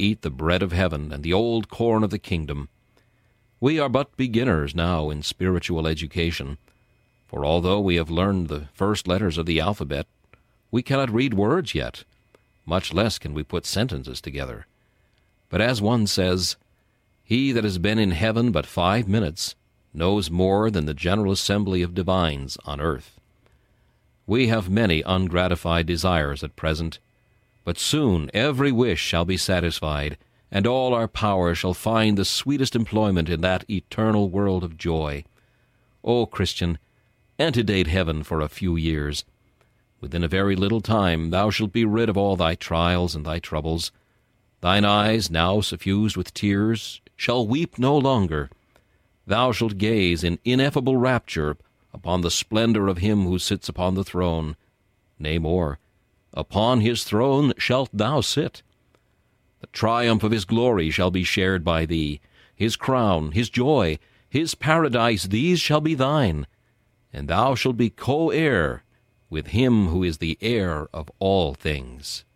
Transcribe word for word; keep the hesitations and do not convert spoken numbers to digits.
eat the bread of heaven and the old corn of the kingdom. We are but beginners now in spiritual education, for although we have learned the first letters of the alphabet, we cannot read words yet, much less can we put sentences together. But as one says, he that has been in heaven but five minutes knows more than the general assembly of divines on earth. We have many ungratified desires at present, but soon every wish shall be satisfied, and all our power shall find the sweetest employment in that eternal world of joy. O Christian, antedate heaven for a few years. Within a very little time thou shalt be rid of all thy trials and thy troubles. Thine eyes, now suffused with tears, shall weep no longer. Thou shalt gaze in ineffable rapture upon the splendor of him who sits upon the throne. Nay more, upon his throne shalt thou sit. The triumph of his glory shall be shared by thee. His crown, his joy, his paradise, these shall be thine, and thou shalt be co-heir with him who is the heir of all things.